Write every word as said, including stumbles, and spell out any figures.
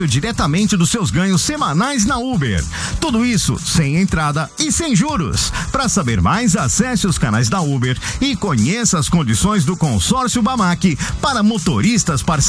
diretamente dos seus ganhos semanais na Uber. Tudo isso sem entrada e sem juros. Para saber mais, acesse os canais da Uber e conheça as condições do consórcio Bamac para motoristas parceiros.